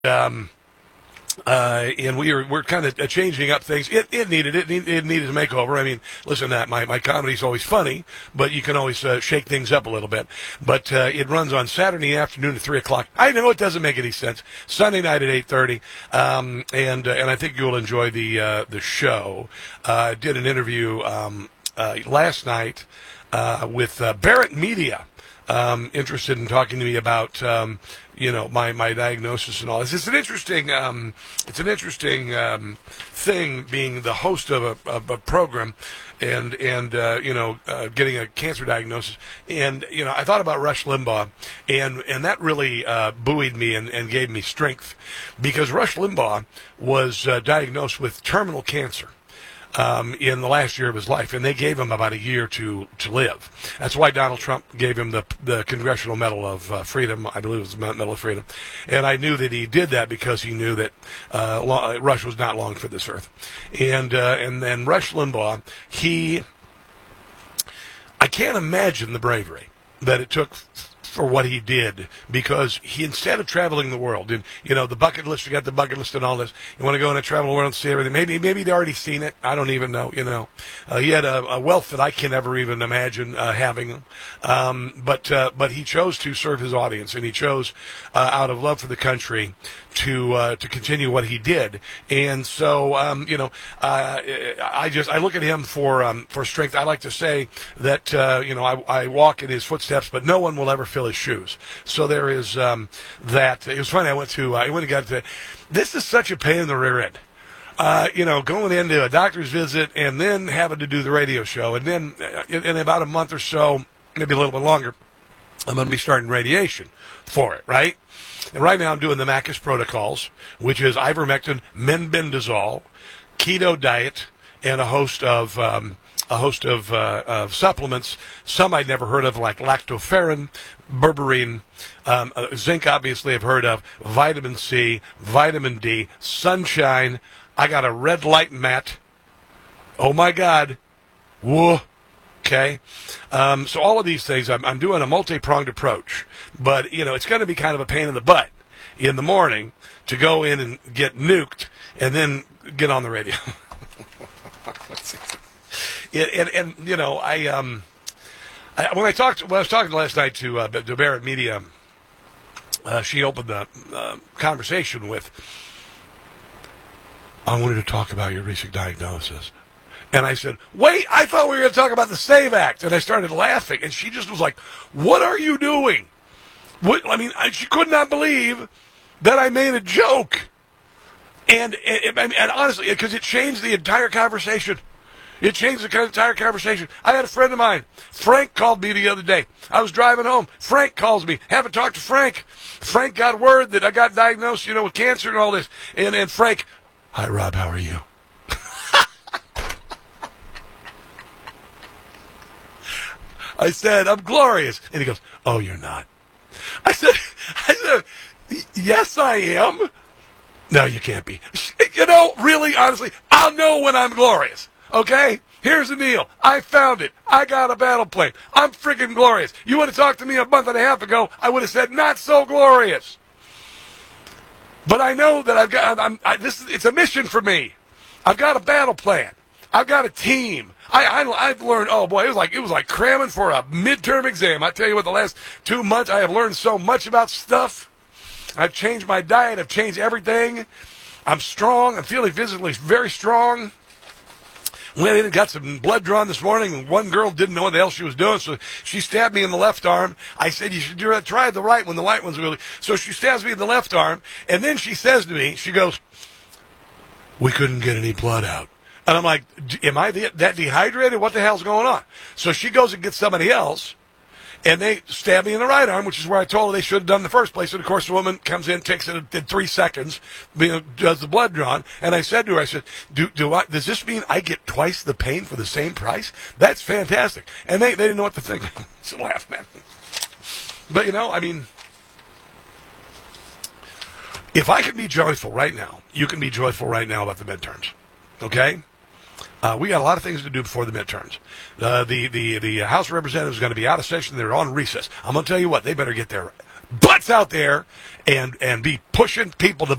Um, and we're kind of changing up things. It needed it needed a makeover. I mean, listen, that my comedy's always funny, but you can always shake things up a little bit. But it runs on Saturday afternoon at 3 o'clock. I know it doesn't make any sense. Sunday night at 8:30, and I think you'll enjoy the show. Did an interview last night with Barrett Media. Interested in talking to me about my diagnosis and all this. It's an interesting thing being the host of a program and getting a cancer diagnosis. And I thought about Rush Limbaugh, and that really buoyed me and gave me strength, because Rush Limbaugh was diagnosed with terminal cancer in the last year of his life, and they gave him about a year to live. That's why Donald Trump gave him the Congressional Medal of Freedom. I believe it was the Medal of Freedom. And I knew that he did that because he knew that Rush was not long for this earth. And then Rush Limbaugh, I can't imagine the bravery that it took for what he did, because he, instead of traveling the world, and the bucket list, you got the bucket list and all this, you want to go and travel the world and see everything. Maybe they've already seen it. I don't even know. He had a wealth that I can never even imagine having. But he chose to serve his audience, and he chose out of love for the country to continue what he did. And so I look at him for strength. I like to say that I walk in his footsteps, but no one will ever fill his shoes. So there is that. It was funny. I went and got to. This is such a pain in the rear end. Going into a doctor's visit and then having to do the radio show, and then in about a month or so, maybe a little bit longer, I'm going to be starting radiation for it, right? And right now I'm doing the Makis protocols, which is ivermectin, menbendazole, keto diet, and a host of supplements. Some I'd never heard of, like lactoferrin, berberine, zinc, obviously I've heard of, vitamin C, vitamin D, sunshine. I got a red light mat. Oh my God. Whoa. Okay. So all of these things, I'm doing a multi-pronged approach, but it's going to be kind of a pain in the butt in the morning to go in and get nuked and then get on the radio. When I was talking last night to Barrett Media, she opened the conversation with, I wanted to talk about your recent diagnosis. And I said, wait, I thought we were going to talk about the SAVE Act. And I started laughing. And she just was like, what are you doing? She could not believe that I made a joke. And honestly, because it changed the entire conversation. It changed the entire conversation. I had a friend of mine, Frank, called me the other day. I was driving home. Frank calls me. Haven't talked to Frank. Frank got word that I got diagnosed, with cancer and all this. And Frank, hi, Rob, how are you? I said, I'm glorious. And he goes, oh, you're not. I said, yes, I am. No, you can't be. Really, honestly, I'll know when I'm glorious. Okay? Here's the deal. I found it. I got a battle plane. I'm freaking glorious. You would have talked to me a month and a half ago, I would have said, not so glorious. But I know that it's a mission for me. I've got a battle plan. I've got a team. I've learned, oh boy, it was like cramming for a midterm exam. I tell you what, the last 2 months I have learned so much about stuff. I've changed my diet. I've changed everything. I'm strong. I'm feeling physically very strong. Went in and got some blood drawn this morning. One girl didn't know what the hell she was doing, so she stabbed me in the left arm. I said, you should try the right one. The right one's really... So she stabs me in the left arm, and then she says to me, she goes, we couldn't get any blood out. And I'm like, am I that dehydrated? What the hell's going on? So she goes and gets somebody else, and they stab me in the right arm, which is where I told her they should have done in the first place. And, of course, the woman comes in, takes it in 3 seconds, does the blood drawn. And I said to her, does this mean I get twice the pain for the same price? That's fantastic. And they didn't know what to think. It's a laugh, man. But, if I can be joyful right now, you can be joyful right now about the midterms. Okay? We got a lot of things to do before the midterms. The House of Representatives is going to be out of session. They're on recess. I'm going to tell you what, they better get their butts out there and be pushing people to